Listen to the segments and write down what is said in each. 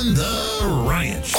on The Ranch.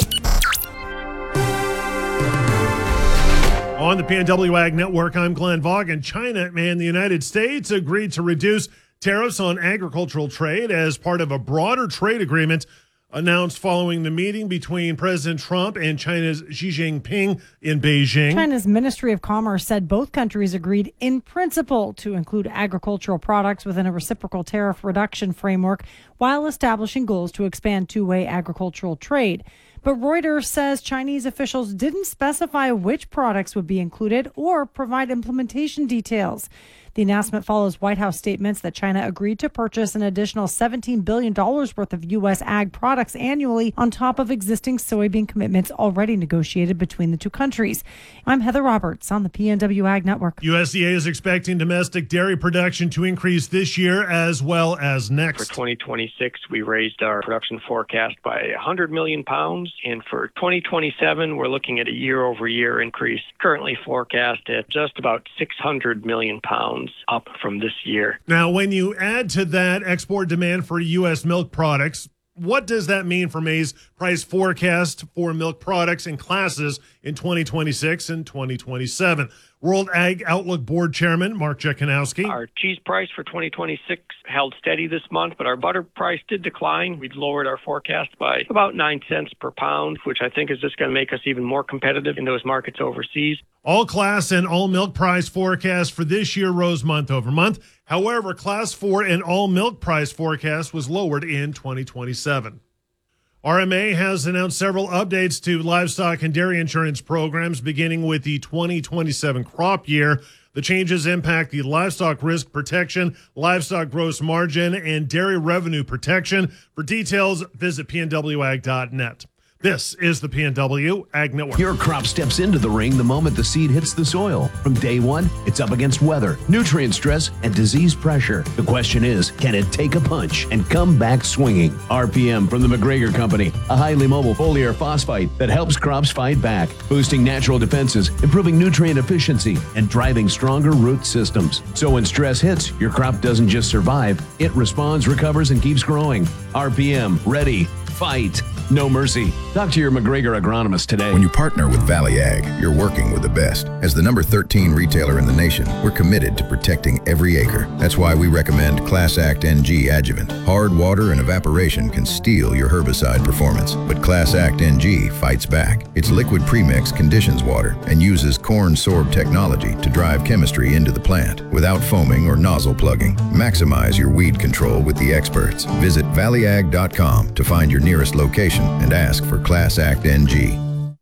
On the PNW Ag Network, I'm Glenn Vaughan. China and the United States agreed to reduce tariffs on agricultural trade as part of a broader trade agreement announced following the meeting between President Trump and China's Xi Jinping in Beijing. China's Ministry of Commerce said both countries agreed in principle to include agricultural products within a reciprocal tariff reduction framework while establishing goals to expand two-way agricultural trade. But Reuters says Chinese officials didn't specify which products would be included or provide implementation details. The announcement follows White House statements that China agreed to purchase an additional $17 billion worth of U.S. ag products annually on top of existing soybean commitments already negotiated between the two countries. I'm Heather Roberts on the PNW Ag Network. USDA is expecting domestic dairy production to increase this year as well as next. For 2026, we raised our production forecast by 100 million pounds. And for 2027, we're looking at a year-over-year increase, currently forecast at just about 600 million pounds. Up from this year. Now, when you add to that export demand for U.S. milk products, what does that mean for maize price forecast for milk products and classes in 2026 and 2027? World Ag Outlook Board Chairman Mark Jekanowski. Our cheese price for 2026 held steady this month, but our butter price did decline. We've lowered our forecast by about 9 cents per pound, which I think is just going to make us even more competitive in those markets overseas. All class and all milk price forecast for this year rose month over month. However, class 4 and all milk price forecast was lowered in 2027. RMA has announced several updates to livestock and dairy insurance programs beginning with the 2027 crop year. The changes impact the livestock risk protection, livestock gross margin, and dairy revenue protection. For details, visit pnwag.net. This is the PNW Ag Network. Your crop steps into the ring the moment the seed hits the soil. From day one, it's up against weather, nutrient stress, and disease pressure. The question is, can it take a punch and come back swinging? RPM from the McGregor Company, a highly mobile foliar phosphite that helps crops fight back, boosting natural defenses, improving nutrient efficiency, and driving stronger root systems. So when stress hits, your crop doesn't just survive, it responds, recovers, and keeps growing. RPM, ready, fight, no mercy. Talk to your McGregor agronomist today. When you partner with Valley Ag, you're working with the best. As the number 13 retailer in the nation, we're committed to protecting every acre. That's why we recommend Class Act NG Adjuvant. Hard water and evaporation can steal your herbicide performance, but Class Act NG fights back. Its liquid premix conditions water and uses corn sorb technology to drive chemistry into the plant without foaming or nozzle plugging. Maximize your weed control with the experts. Visit valleyag.com to find your nearest location and ask for Class Act NG.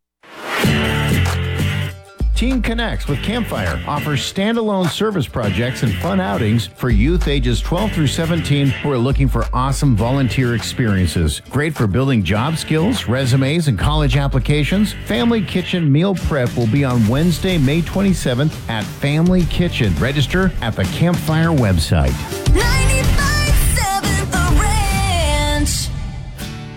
Teen Connects with Campfire offers standalone service projects and fun outings for youth ages 12 through 17 who are looking for awesome volunteer experiences. Great for building job skills, resumes, and college applications. Family Kitchen Meal Prep will be on Wednesday, May 27th at Family Kitchen. Register at the Campfire website. 90